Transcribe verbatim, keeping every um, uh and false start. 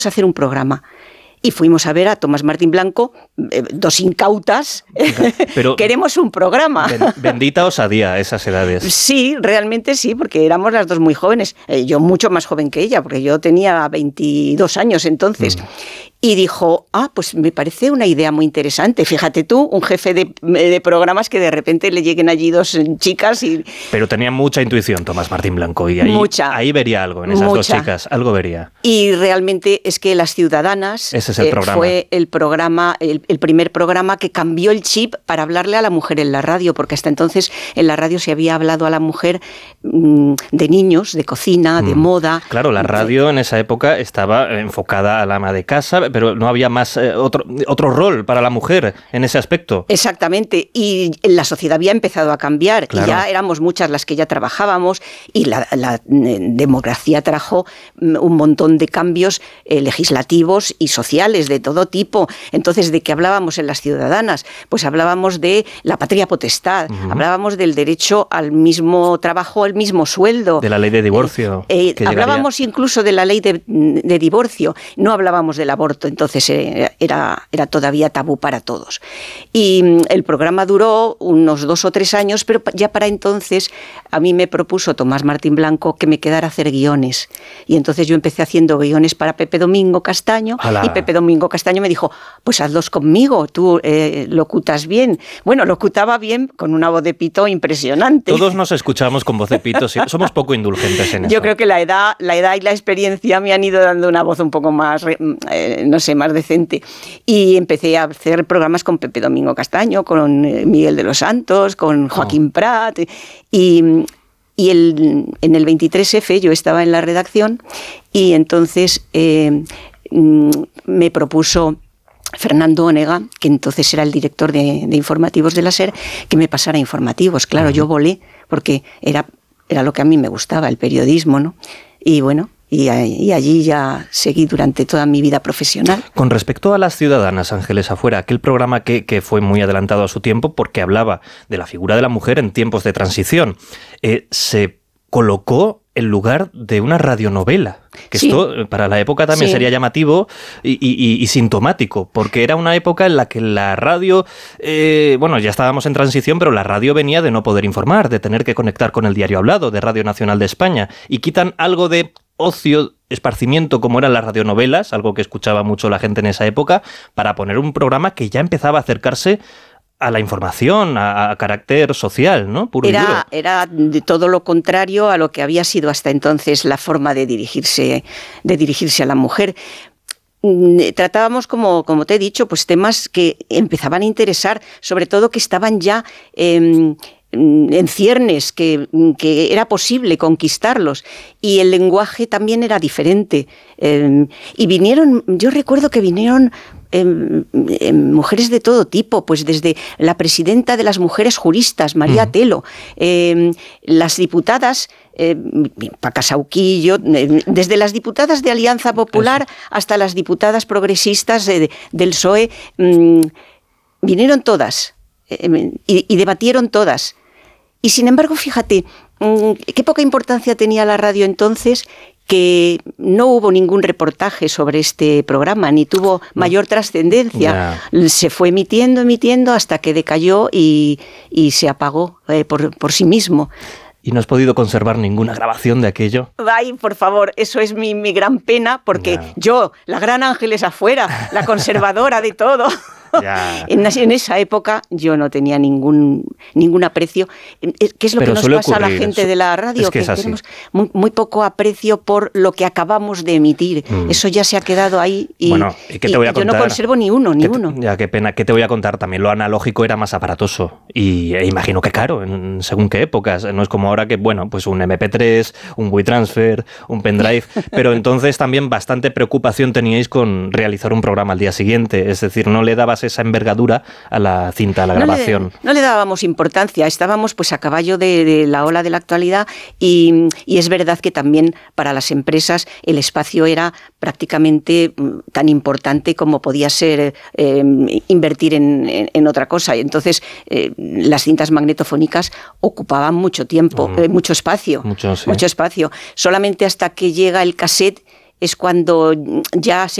hacer un programa. Y fuimos a ver a Tomás Martín Blanco, eh, dos incautas, pero queremos un programa. Ben, bendita osadía a esas edades. Sí, realmente sí, porque éramos las dos muy jóvenes. Eh, yo mucho más joven que ella, porque yo tenía veintidós años entonces. Mm. Y dijo, ah, pues me parece una idea muy interesante. Fíjate tú, un jefe de, de programas que de repente le lleguen allí dos chicas y... Pero tenía mucha intuición Tomás Martín Blanco y ahí, mucha, ahí vería algo en esas mucha. dos chicas, algo vería. Y realmente es que Las Ciudadanas Ese es el eh, programa. fue el programa, el, el primer programa que cambió el chip para hablarle a la mujer en la radio, porque hasta entonces en la radio se había hablado a la mujer mmm, de niños, de cocina, mm. de moda. Claro, la radio en esa época estaba enfocada al ama de casa, pero no había más eh, otro, otro rol para la mujer en ese aspecto. Exactamente, y la sociedad había empezado a cambiar, claro. Y ya éramos muchas las que ya trabajábamos, y la, la democracia trajo un montón de cambios eh, legislativos y sociales de todo tipo. Entonces, ¿de qué hablábamos en Las Ciudadanas? Pues hablábamos de la patria potestad, uh-huh. hablábamos del derecho al mismo trabajo, al mismo sueldo. De la ley de divorcio. Eh, eh, hablábamos incluso de la ley de, de divorcio, no hablábamos del aborto, entonces Era, era todavía tabú para todos. Y el programa duró unos dos o tres años, pero ya para entonces a mí me propuso Tomás Martín Blanco que me quedara a hacer guiones. Y entonces yo empecé haciendo guiones para Pepe Domingo Castaño. ¡Hala! Y Pepe Domingo Castaño me dijo, pues hazlos conmigo, tú eh, locutas bien. Bueno, locutaba bien con una voz de pito impresionante. Todos nos escuchamos con voz de pito, somos poco indulgentes en eso. Yo creo que la edad, la edad y la experiencia me han ido dando una voz un poco más, eh, no sé, más decente. Y empecé a hacer programas con Pepe Domingo Castaño, con Miguel de los Santos, con Joaquín oh. Prat. Y, y el, en el veintitrés efe yo estaba en la redacción y entonces eh, me propuso Fernando Onega, que entonces era el director de, de informativos de la SER, que me pasara informativos. Claro, uh-huh. yo volé porque era, era lo que a mí me gustaba, el periodismo, ¿no? Y bueno... Y, y allí ya seguí durante toda mi vida profesional. Con respecto a Las Ciudadanas, Ángeles Afuera, aquel programa que, que fue muy adelantado a su tiempo porque hablaba de la figura de la mujer en tiempos de transición, eh, se colocó en lugar de una radionovela. Que sí. Esto para la época también sí. sería llamativo y, y, y sintomático, porque era una época en la que la radio, eh, bueno, ya estábamos en transición, pero la radio venía de no poder informar, de tener que conectar con el diario hablado, de Radio Nacional de España, y quitan algo de ocio, esparcimiento, como eran las radionovelas, algo que escuchaba mucho la gente en esa época, para poner un programa que ya empezaba a acercarse a la información, a, a carácter social, ¿no? Puro era, y duro. Era de todo lo contrario a lo que había sido hasta entonces la forma de dirigirse, de dirigirse a la mujer. Tratábamos, como, como te he dicho, pues temas que empezaban a interesar, sobre todo que estaban ya... Eh, en ciernes, que, que era posible conquistarlos, y el lenguaje también era diferente. Eh, y vinieron, yo recuerdo que vinieron eh, eh, mujeres de todo tipo, pues desde la presidenta de las mujeres juristas, María mm. Telo, eh, las diputadas, eh, Paca Sauquillo, eh, desde las diputadas de Alianza Popular Eso. hasta las diputadas progresistas de, de, del P S O E, eh, vinieron todas eh, y, y debatieron todas. Y sin embargo, fíjate, qué poca importancia tenía la radio entonces, que no hubo ningún reportaje sobre este programa, ni tuvo mayor trascendencia. Yeah. Se fue emitiendo, emitiendo, hasta que decayó y, y se apagó eh, por, por sí mismo. ¿Y no has podido conservar ninguna grabación de aquello? Ay, por favor, eso es mi, mi gran pena, porque yeah. yo, la gran Ángeles Afuera, la conservadora de todo... Ya. En, en esa época yo no tenía ningún ningún aprecio. ¿Qué es lo Pero que nos pasa ocurrir. a la gente de la radio? Es que, que es tenemos muy, muy poco aprecio por lo que acabamos de emitir. Mm. Eso ya se ha quedado ahí y, bueno, ¿y qué te voy a y contar? Yo no conservo ni uno, ni te, uno. Ya, qué pena. ¿Qué te voy a contar? También lo analógico era más aparatoso y e imagino que caro, en, según qué épocas. No es como ahora que, bueno, pues un eme pe tres, un WeTransfer, un pendrive, pero entonces también bastante preocupación teníais con realizar un programa al día siguiente. Es decir, no le dabas esa envergadura a la cinta, a la grabación. No le, no le dábamos importancia, estábamos pues a caballo de, de la ola de la actualidad y, y es verdad que también para las empresas el espacio era prácticamente tan importante como podía ser eh, invertir en, en, en otra cosa. Y entonces eh, las cintas magnetofónicas ocupaban mucho tiempo, mm. eh, mucho espacio, mucho, sí. mucho espacio. Solamente hasta que llega el cassette es cuando ya se